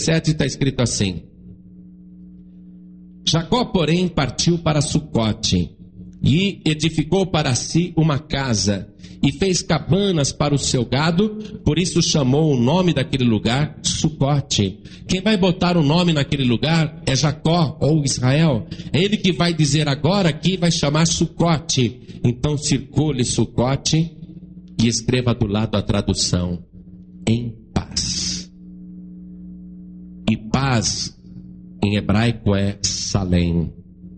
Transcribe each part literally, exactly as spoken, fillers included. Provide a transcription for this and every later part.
sete está escrito assim: Jacó, porém, partiu para Sucote e edificou para si uma casa e fez cabanas para o seu gado, por isso chamou o nome daquele lugar Sucote. Quem vai botar o nome naquele lugar é Jacó ou Israel. É ele que vai dizer agora que vai chamar Sucote. Então circule Sucote e escreva do lado a tradução: em paz. E paz em hebraico é Salém,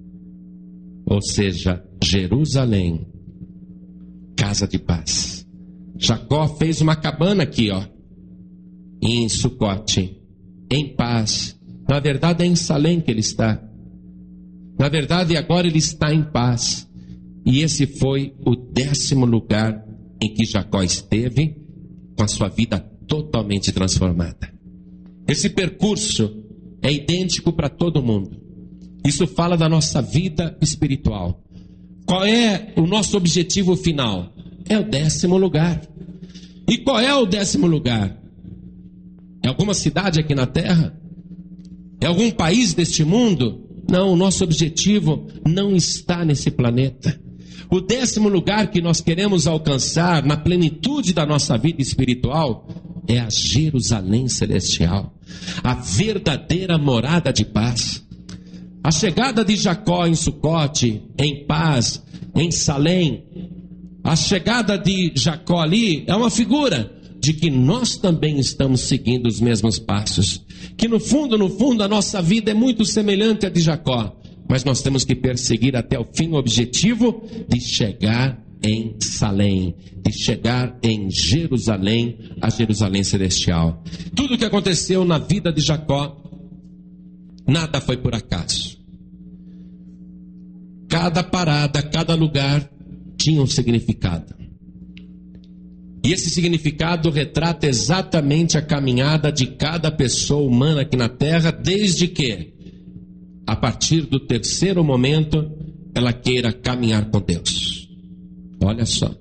ou seja, Jerusalém, casa de paz. Jacó fez uma cabana aqui, ó, em Sucote, em paz. Na verdade é em Salém que ele está. Na verdade agora ele está em paz. E esse foi o décimo lugar em que Jacó esteve, com a sua vida totalmente transformada. Esse percurso é idêntico para todo mundo. Isso fala da nossa vida espiritual. Qual é o nosso objetivo final? É o décimo lugar. E qual é o décimo lugar? É alguma cidade aqui na terra? É algum país deste mundo? Não, o nosso objetivo não está nesse planeta. O décimo lugar que nós queremos alcançar na plenitude da nossa vida espiritual é a Jerusalém celestial, a verdadeira morada de paz. A chegada de Jacó em Sucote, em paz, em Salém, a chegada de Jacó ali é uma figura de que nós também estamos seguindo os mesmos passos. Que no fundo, no fundo, a nossa vida é muito semelhante à de Jacó, mas nós temos que perseguir até o fim o objetivo de chegar em Salém, de chegar em Jerusalém, a Jerusalém celestial. Tudo o que aconteceu na vida de Jacó, nada foi por acaso. Cada parada, cada lugar tinha um significado. E esse significado retrata exatamente a caminhada de cada pessoa humana aqui na terra, desde que, a partir do terceiro momento, ela queira caminhar com Deus. Olha só.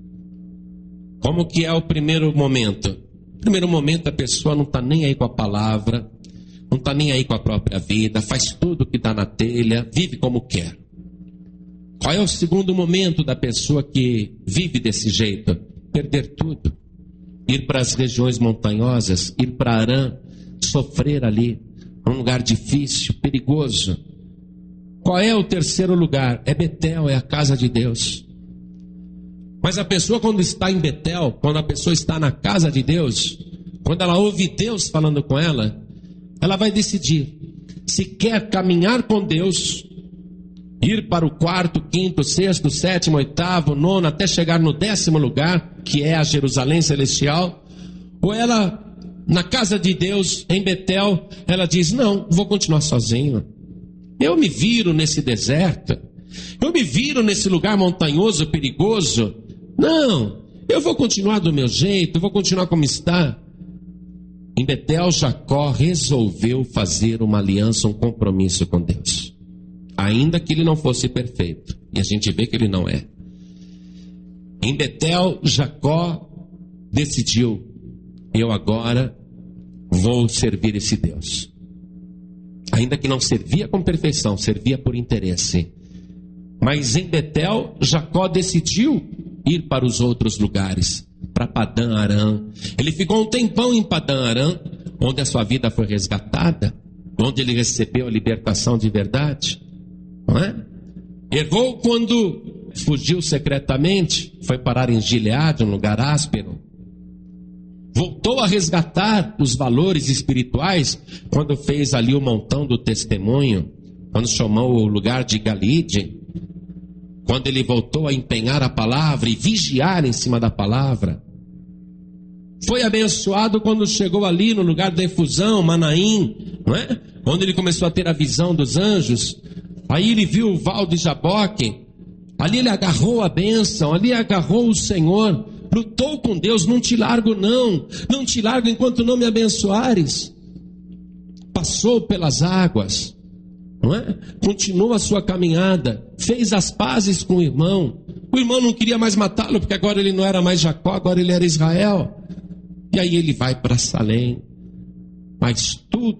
Como que é o primeiro momento? No primeiro momento a pessoa não está nem aí com a palavra, não está nem aí com a própria vida, faz tudo que dá na telha, vive como quer. Qual é o segundo momento da pessoa que vive desse jeito? Perder tudo. Ir para as regiões montanhosas, ir para Arã, sofrer ali, um lugar difícil, perigoso. Qual é o terceiro lugar? É Betel, é a casa de Deus. Mas a pessoa quando está em Betel, quando a pessoa está na casa de Deus, quando ela ouve Deus falando com ela, ela vai decidir se quer caminhar com Deus, ir para o quarto, quinto, sexto, sétimo, oitavo, nono, até chegar no décimo lugar, que é a Jerusalém celestial, ou ela, na casa de Deus, em Betel, ela diz, não, vou continuar sozinho. Eu me viro nesse deserto, eu me viro nesse lugar montanhoso, perigoso. Não, eu vou continuar do meu jeito, eu vou continuar como está. Em Betel, Jacó resolveu fazer uma aliança, um compromisso com Deus. Ainda que ele não fosse perfeito. E a gente vê que ele não é. Em Betel, Jacó decidiu, eu agora vou servir esse Deus. Ainda que não servia com perfeição, servia por interesse. Mas em Betel, Jacó decidiu ir para os outros lugares, para Padã Arã. Ele ficou um tempão em Padã Arã, onde a sua vida foi resgatada, onde ele recebeu a libertação de verdade. Não é? Errou quando fugiu secretamente, foi parar em Gileade, um lugar áspero. Voltou a resgatar os valores espirituais quando fez ali o montão do testemunho, quando chamou o lugar de Galide, quando ele voltou a empenhar a palavra e vigiar em cima da palavra. Foi abençoado quando chegou ali no lugar da efusão, Manaim, não é? Onde ele começou a ter a visão dos anjos. Aí ele viu o val de Jaboque, ali ele agarrou a bênção, ali agarrou o Senhor, lutou com Deus, não te largo não, não te largo enquanto não me abençoares. Passou pelas águas, não é? Continuou a sua caminhada, fez as pazes com o irmão. O irmão não queria mais matá-lo, porque agora ele não era mais Jacó, agora ele era Israel. E aí ele vai para Salém, mas